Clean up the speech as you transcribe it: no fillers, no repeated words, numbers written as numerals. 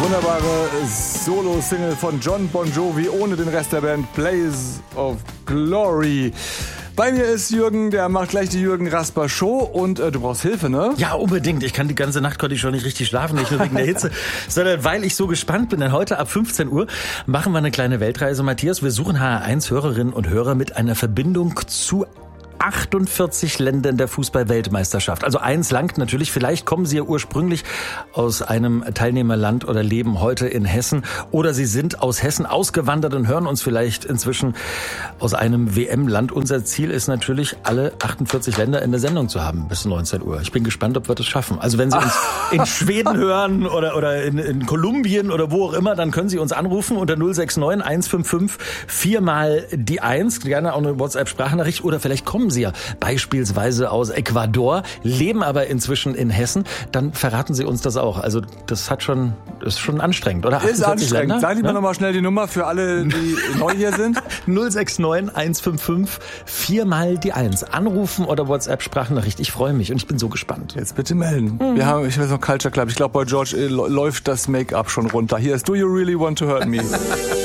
wunderbare Solo-Single von John Bon Jovi ohne den Rest der Band, Blaze of Glory. Bei mir ist Jürgen, der macht gleich die Jürgen Rasper Show und du brauchst Hilfe, ne? Ja, unbedingt. Ich kann die ganze Nacht konnte ich schon nicht richtig schlafen, nicht nur wegen der Hitze, sondern weil ich so gespannt bin. Denn heute ab 15 Uhr machen wir eine kleine Weltreise, Matthias. Wir suchen HR1-Hörerinnen und Hörer mit einer Verbindung zu 48 Ländern der Fußball-Weltmeisterschaft. Also eins langt natürlich. Vielleicht kommen Sie ja ursprünglich aus einem Teilnehmerland oder leben heute in Hessen. Oder Sie sind aus Hessen ausgewandert und hören uns vielleicht inzwischen aus einem WM-Land. Unser Ziel ist natürlich, alle 48 Länder in der Sendung zu haben bis 19 Uhr. Ich bin gespannt, ob wir das schaffen. Also wenn Sie uns in Schweden hören oder in Kolumbien oder wo auch immer, dann können Sie uns anrufen unter 069 155 4 die 1. Gerne auch eine WhatsApp-Sprachnachricht. Oder vielleicht kommen Sie ja beispielsweise aus Ecuador, leben aber inzwischen in Hessen, dann verraten Sie uns das auch. Also das ist schon anstrengend, oder? Ist anstrengend. Sag lieber nochmal schnell die Nummer für alle, die neu hier sind. 069 155 4 die 1. Anrufen oder WhatsApp-Sprachnachricht. Ich freue mich und ich bin so gespannt. Jetzt bitte melden. Wir haben, ich weiß noch, Culture Club. Ich glaube, bei George läuft das Make-up schon runter. Hier ist Do You Really Want to Hurt Me?